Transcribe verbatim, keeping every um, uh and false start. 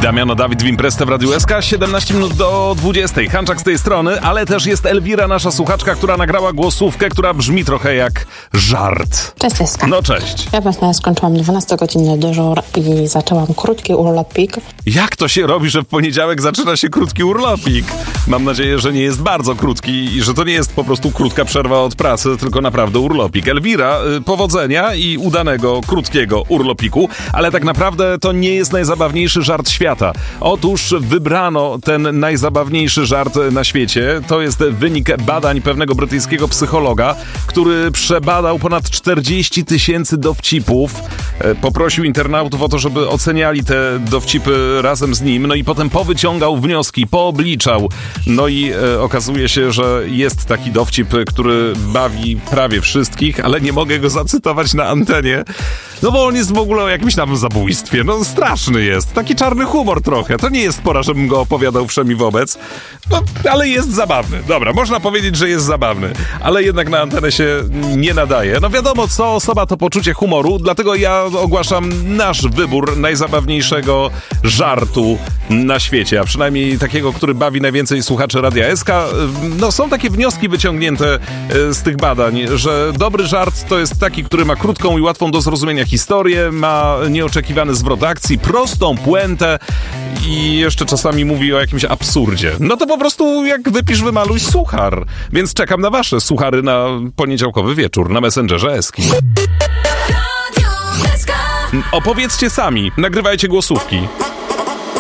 Damiano Dawid w imprezę w Radiu S K, siedemnaście minut do dwudziestej. Hanczak z tej strony, ale też jest Elwira, nasza słuchaczka, która nagrała głosówkę, która brzmi trochę jak żart. Cześć, S K. No cześć. Ja właśnie skończyłam dwunastogodzinny dyżur i zaczęłam krótki urlopik. Jak to się robi, że w poniedziałek zaczyna się krótki urlopik? Mam nadzieję, że nie jest bardzo krótki i że to nie jest po prostu krótka przerwa od pracy, tylko naprawdę urlopik. Elwira, y, powodzenia i udanego, krótkiego urlopiku, ale tak naprawdę to nie jest najzabawniejszy żart świata. Otóż wybrano ten najzabawniejszy żart na świecie. To jest wynik badań pewnego brytyjskiego psychologa, który przebadał ponad czterdzieści tysięcy dowcipów. Poprosił internautów o to, żeby oceniali te dowcipy razem z nim, no i potem powyciągał wnioski, poobliczał. No i e, okazuje się, że jest taki dowcip, który bawi prawie wszystkich, ale nie mogę go zacytować na antenie, no bo on jest w ogóle o jakimś tam zabójstwie. No straszny jest. Taki czarny humor trochę. To nie jest pora, żebym go opowiadał wszemi wobec. No, ale jest zabawny. Dobra, można powiedzieć, że jest zabawny, ale jednak na antenę się nie nadaje. No wiadomo, co osoba to poczucie humoru, dlatego ja ogłaszam nasz wybór najzabawniejszego żartu na świecie, a przynajmniej takiego, który bawi najwięcej słuchaczy Radia S K. No są takie wnioski wyciągnięte z tych badań, że dobry żart to jest taki, który ma krótką i łatwą do zrozumienia historię, ma nieoczekiwany zwrot akcji, prostą puentę i jeszcze czasami mówi o jakimś absurdzie. No to po prostu jak wypisz, wymaluj suchar. Więc czekam na wasze suchary na poniedziałkowy wieczór na Messengerze Eski. Opowiedzcie sami, nagrywajcie głosówki.